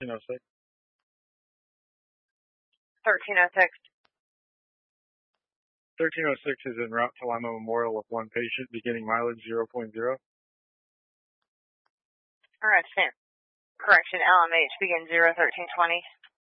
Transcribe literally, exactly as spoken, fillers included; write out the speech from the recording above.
thirteen oh six. thirteen oh six. thirteen oh six is en route to Lima Memorial with one patient, beginning mileage zero point zero. Alright, Sam. Correction, L M H, begin zero thirteen twenty.